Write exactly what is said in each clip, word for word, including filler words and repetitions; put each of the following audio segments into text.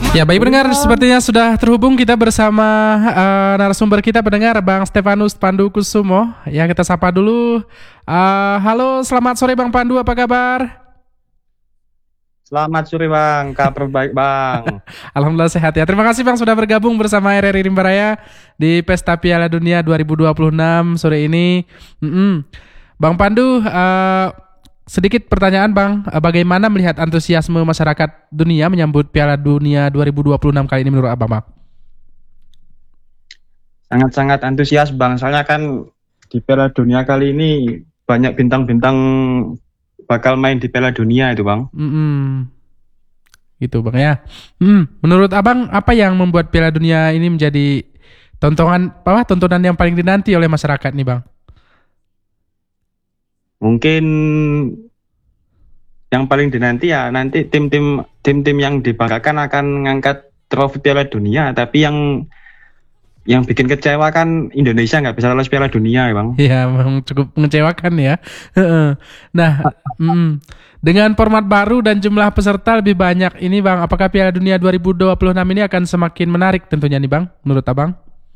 Ya, baik pendengar, sepertinya sudah terhubung kita bersama uh, narasumber kita pendengar Bang Stefanus Pandu Kusumo. Ya, kita sapa dulu. Uh, halo, selamat sore Bang Pandu, apa kabar? Selamat sore Bang, kabar baik Bang. Alhamdulillah sehat ya. Terima kasih Bang sudah bergabung bersama R R I Rimba Raya di Pesta Piala Dunia dua ribu dua puluh enam sore ini. Mm-mm. Bang Pandu, uh, sedikit pertanyaan Bang, bagaimana melihat antusiasme masyarakat dunia menyambut Piala Dunia dua ribu dua puluh enam kali ini menurut Abang Bang? Sangat-sangat antusias Bang, soalnya kan di Piala Dunia kali ini banyak bintang-bintang bakal main di Piala Dunia itu Bang. Mm-mm. Gitu Bang ya. Hmm, menurut Abang apa yang membuat Piala Dunia ini menjadi tontonan apa tontonan yang paling dinanti oleh masyarakat nih Bang? Mungkin yang paling dinanti ya nanti tim-tim tim-tim yang dibanggakan akan mengangkat trofi Piala Dunia, tapi yang yang bikin kecewa kan Indonesia nggak bisa lolos Piala Dunia ya Bang. Ya, memang cukup mengecewakan ya. Nah, mm, dengan format baru dan jumlah peserta lebih banyak ini Bang, apakah Piala Dunia dua ribu dua puluh enam ini akan semakin menarik tentunya nih Bang, menurut Abang?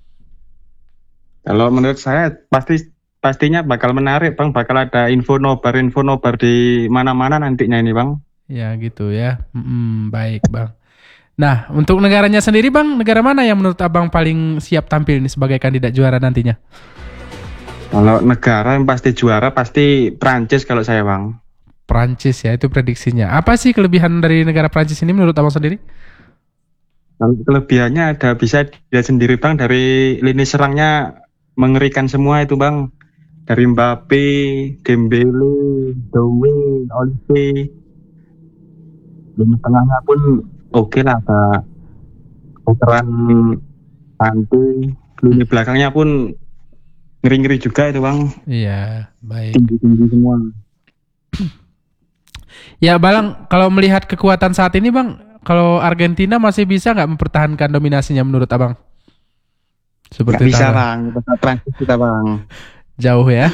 Kalau menurut saya pasti pastinya bakal menarik Bang, bakal ada info nobar info nobar di mana-mana nantinya ini Bang. Ya gitu ya. Mm, baik Bang. Nah, untuk negaranya sendiri Bang, negara mana yang menurut Abang paling siap tampil ini sebagai kandidat juara nantinya? Kalau negara yang pasti juara pasti Prancis kalau saya Bang. Prancis ya, itu prediksinya. Apa sih kelebihan dari negara Prancis ini menurut Abang sendiri? Kalau kelebihannya ada bisa dilihat sendiri Bang, dari lini serangnya mengerikan semua itu Bang. Dari Mbappe, Dembele, Doué, Olise. Lini tengahnya pun oke okay lah, ada veteran Kante. Lini belakangnya pun ngeri-ngeri juga itu Bang. Iya, baik. Tinggi-tinggi semua. Ya Bang, kalau melihat kekuatan saat ini Bang, kalau Argentina masih bisa nggak mempertahankan dominasinya menurut Abang? Seperti bisa Bang, kita Prancis kita Bang. Jauh ya.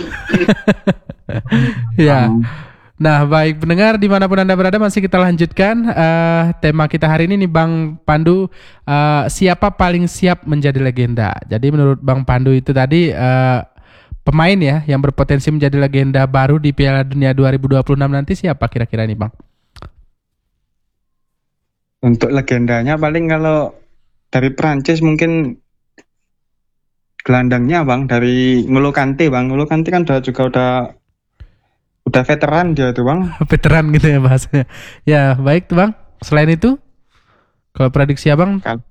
Ya. Nah baik pendengar dimanapun Anda berada, masih kita lanjutkan uh, tema kita hari ini nih Bang Pandu, uh, siapa paling siap menjadi legenda. Jadi menurut Bang Pandu itu tadi uh, pemain ya yang berpotensi menjadi legenda baru di Piala Dunia dua ribu dua puluh enam nanti siapa kira-kira nih Bang? Untuk legendanya paling kalau dari Prancis mungkin gelandangnya Bang, dari N'Golo Kante Bang. N'Golo Kante kan udah juga udah udah veteran dia tuh Bang. Veteran gitu ya bahasanya. Ya baik tuh Bang. Selain itu, kalau prediksi Abang? Kal-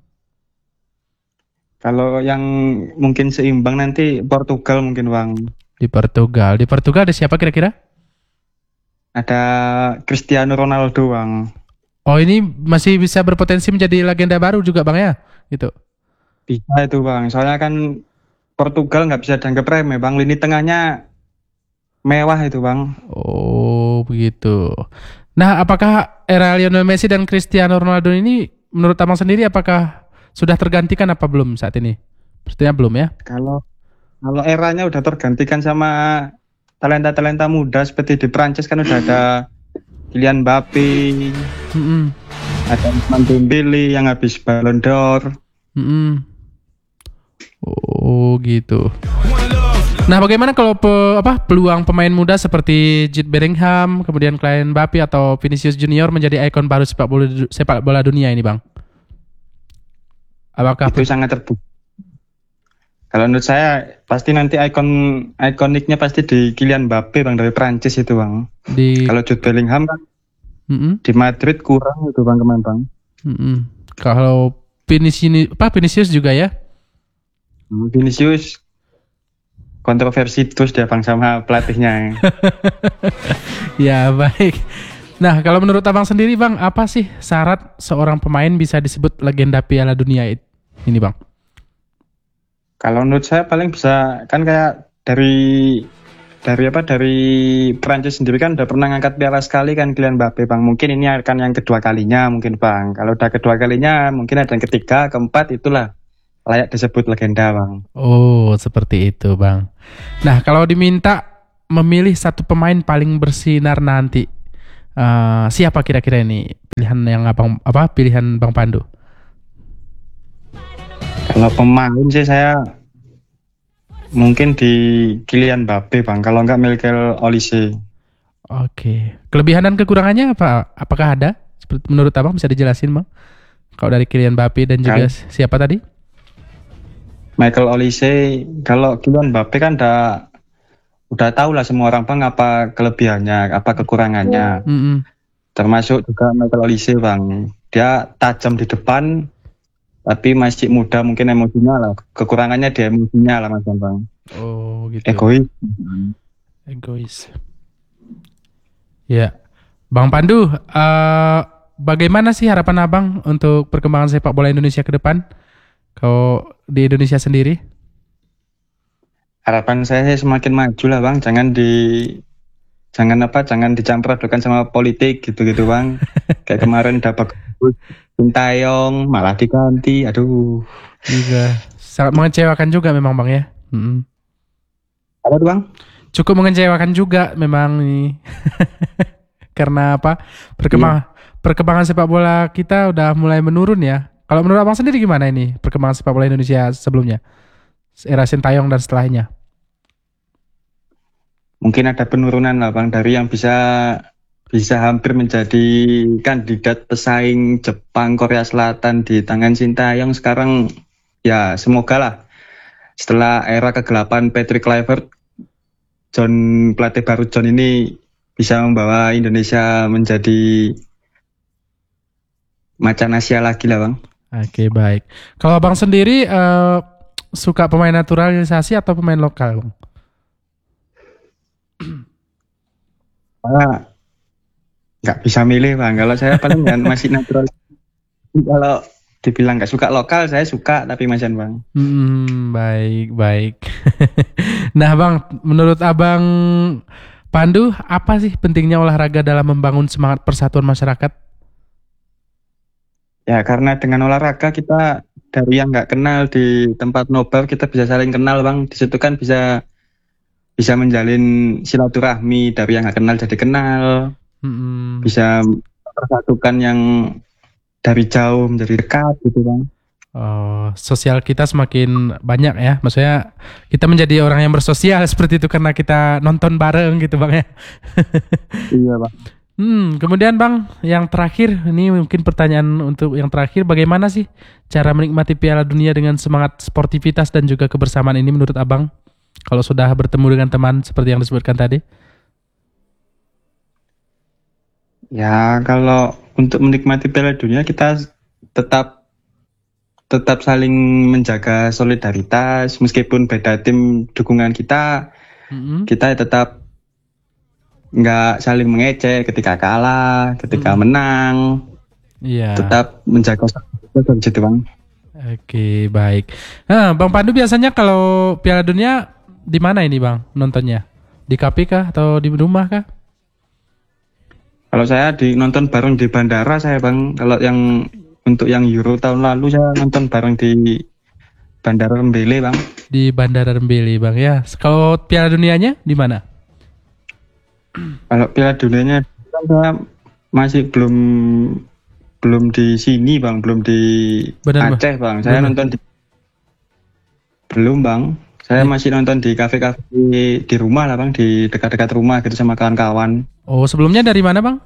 Kalau yang mungkin seimbang nanti Portugal mungkin Bang. Di Portugal. Di Portugal ada siapa kira-kira? Ada Cristiano Ronaldo Bang. Oh ini masih bisa berpotensi menjadi legenda baru juga Bang ya? Gitu. Bisa itu Bang. Soalnya kan Portugal nggak bisa dianggap remeh Bang. Lini tengahnya mewah itu Bang. Oh begitu. Nah apakah era Lionel Messi dan Cristiano Ronaldo ini menurut Abang sendiri apakah sudah tergantikan apa belum saat ini? Pastinya belum ya? Kalau kalau eranya udah tergantikan sama talenta-talenta muda seperti di Prancis kan udah ada Kylian Mbappe, Mm-mm. ada Ousmane Dembele yang habis Ballon d'Or. Mm-mm. Oh gitu. Nah bagaimana kalau pe, apa peluang pemain muda seperti Jude Bellingham, kemudian Kylian Mbappe atau Vinicius Junior menjadi ikon baru sepak bola sepak bola dunia ini Bang? Apakah Itu sangat terbuka. Kalau menurut saya pasti nanti ikon ikoniknya pasti di Kylian Mbappe Bang, dari Prancis itu Bang. Di Kalau Jude Bellingham kan Mm-mm. di Madrid kurang itu Bang kemarin Bang. Mm-mm. Kalau Vinicius apa Vinicius juga ya? Vinicius kontroversi terus dia Bang sama pelatihnya. Ya baik. Nah kalau menurut Abang sendiri Bang, apa sih syarat seorang pemain bisa disebut legenda Piala Dunia ini Bang? Kalau menurut saya paling bisa kan kayak dari dari apa dari Prancis sendiri kan udah pernah ngangkat piala sekali kan Kylian Mbappe Bang. Mungkin ini akan yang kedua kalinya mungkin Bang. Kalau udah kedua kalinya mungkin ada yang ketiga, keempat, itulah layak disebut legenda Bang. Oh seperti itu Bang. Nah kalau diminta memilih satu pemain paling bersinar nanti, uh, siapa kira-kira ini pilihan yang abang apa pilihan Bang Pandu? Kalau pemain sih saya mungkin di Kylian Mbappe bang, kalau nggak Michael Olise. Oke. Kelebihan dan kekurangannya apa? Apakah ada? Seperti menurut abang bisa dijelasin bang? Kalau dari Kylian Mbappe dan juga Kan siapa tadi? Michael Olise, kalau Kylian Mbappe kan udah udah tahu lah semua orang bang apa kelebihannya, apa kekurangannya. Mm-mm. Termasuk juga Michael Olise bang, dia tajam di depan, tapi masih muda mungkin emosinya lah. Kekurangannya dia emosinya lah mas bang. Oh gitu. Egois. Egois. Ya, Bang Pandu, eh, bagaimana sih harapan abang untuk perkembangan sepak bola Indonesia ke depan? Kalau di Indonesia sendiri? Harapan saya sih semakin maju lah bang, jangan di jangan apa jangan dicampur adukan sama politik gitu-gitu bang. Kayak kemarin dapat Sintayong malah diganti, aduh. Juga sangat mengecewakan juga memang bang ya. Mm-mm. Apa tuh bang? Cukup mengecewakan juga memang nih. Karena apa? Perkembang perkembangan sepak bola kita udah mulai menurun ya. Kalau menurut abang sendiri gimana ini perkembangan sepak bola Indonesia sebelumnya? Era Sintayong dan setelahnya. Mungkin ada penurunan lah bang, dari yang bisa bisa hampir menjadi kandidat pesaing Jepang, Korea Selatan di tangan Sintayong, sekarang ya semoga lah setelah era kegelapan Patrick Kluivert, John pelatih baru John ini bisa membawa Indonesia menjadi macan Asia lagi lah bang. Oke, baik. Kalau abang sendiri eh, suka pemain naturalisasi atau pemain lokal bang? Saya nggak bisa milih bang, kalau saya paling kan masih natural. Kalau dibilang nggak suka lokal, saya suka tapi macam bang. Hmm, baik, baik. Nah bang, menurut abang Pandu, apa sih pentingnya olahraga dalam membangun semangat persatuan masyarakat? Ya karena dengan olahraga kita dari yang nggak kenal di tempat nobar kita bisa saling kenal bang. Di situ kan bisa bisa menjalin silaturahmi, dari yang nggak kenal jadi kenal, Hmm, bisa mempersatukan yang dari jauh menjadi dekat gitu bang. oh, sosial kita semakin banyak ya. Maksudnya kita menjadi orang yang bersosial seperti itu karena kita nonton bareng gitu bang ya. Iya bang. Hmm, kemudian bang, yang terakhir, ini mungkin pertanyaan untuk yang terakhir, bagaimana sih cara menikmati Piala Dunia dengan semangat sportivitas dan juga kebersamaan ini menurut abang? Kalau sudah bertemu dengan teman seperti yang disebutkan tadi? Ya kalau untuk menikmati Piala Dunia kita tetap tetap saling menjaga solidaritas, meskipun beda tim dukungan kita, Mm-mm. kita tetap nggak saling mengejek ketika kalah, ketika Mm-mm. menang, Iya. tetap menjaga solidaritas gitu bang. Oke, baik. Nah, Bang Pandu biasanya kalau Piala Dunia di mana ini bang nontonnya? Di kafe kah atau di rumah kah? Kalau saya di nonton bareng di bandara saya bang. Kalau yang untuk yang Euro tahun lalu saya nonton bareng di Bandara Rembele bang. Di Bandara Rembele bang ya. Kalau Piala Dunianya di mana? Kalau Piala Dunianya kan saya masih belum belum di sini bang, belum di Benar, Bang. Aceh bang. Saya Belum. nonton di belum bang. Saya Di- masih nonton di kafe-kafe di rumah lah bang, di dekat-dekat rumah gitu sama kawan-kawan. Oh, sebelumnya dari mana bang?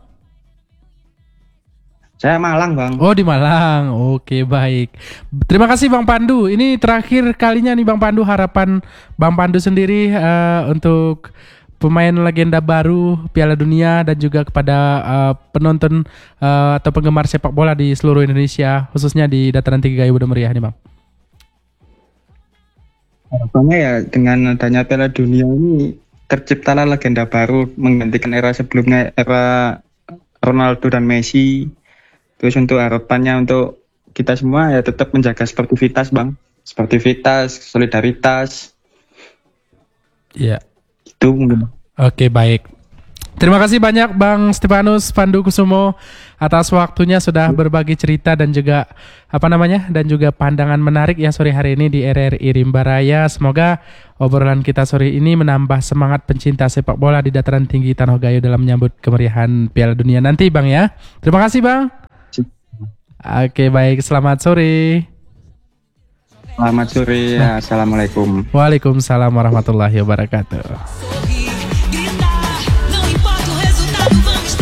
Saya Malang bang. Oh, di Malang. Oke, baik. Terima kasih Bang Pandu. Ini terakhir kalinya nih Bang Pandu, harapan Bang Pandu sendiri eh, untuk pemain legenda baru Piala Dunia dan juga kepada eh, penonton eh, atau penggemar sepak bola di seluruh Indonesia, khususnya di Dataran Tinggi Gayo Budi Meriah nih Bang. Harapannya ya dengan adanya Piala Dunia ini terciptalah legenda baru menggantikan era sebelumnya, era Ronaldo dan Messi. Terus untuk harapannya untuk kita semua ya tetap menjaga sportivitas bang, sportivitas, solidaritas, Iya. itu mungkin. Oke, baik. Terima kasih banyak Bang Stefanus Pandu Kusumo atas waktunya sudah berbagi cerita dan juga apa namanya dan juga pandangan menarik ya sore hari ini di R R I Rimba Raya. Semoga obrolan kita sore ini menambah semangat pencinta sepak bola di dataran tinggi Tanah Gayo dalam menyambut kemeriahan Piala Dunia nanti Bang ya. Terima kasih Bang. Oke, baik, selamat sore. Selamat sore. Assalamualaikum. Waalaikumsalam warahmatullahi wabarakatuh. Sorri, gritar, não importa o resultado, vamos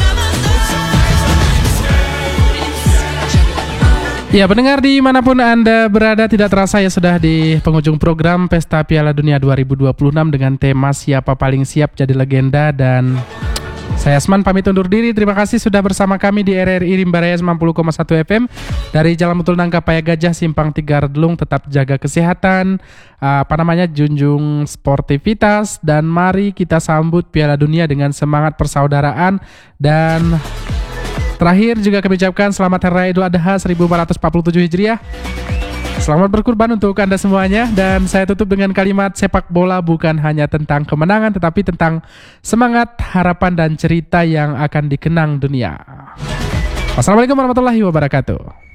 trabalhar. Ya, pendengar dimanapun Anda berada, tidak terasa ya sudah di penghujung program Pesta Piala Dunia dua ribu dua puluh enam dengan tema Siapa Paling Siap Jadi Legenda. Dan saya Asman pamit undur diri. Terima kasih sudah bersama kami di R R I Rimba Raya sembilan puluh koma satu F M dari Jalan Mutul Nangka Paya Gajah Simpang tiga Redlung. Tetap jaga kesehatan, apa namanya, junjung sportivitas, dan mari kita sambut Piala Dunia dengan semangat persaudaraan. Dan terakhir juga kami ucapkan selamat Hari Raya Idul Adha seribu empat ratus empat puluh tujuh Hijriah. Selamat berkurban untuk Anda semuanya. Dan saya tutup dengan kalimat, sepak bola bukan hanya tentang kemenangan, tetapi tentang semangat, harapan, dan cerita yang akan dikenang dunia. Wassalamualaikum warahmatullahi wabarakatuh.